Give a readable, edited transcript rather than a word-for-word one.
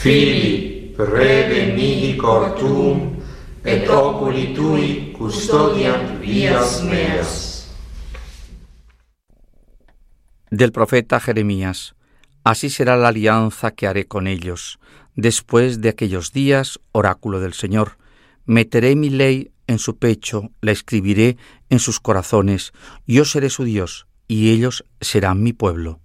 Fili, preveniditor tuum, et oculi tui custodiant vias meas. Del profeta Jeremías. Así será la alianza que haré con ellos. Después de aquellos días, oráculo del Señor, meteré mi ley en su pecho, la escribiré en sus corazones. Yo seré su Dios, y ellos serán mi pueblo.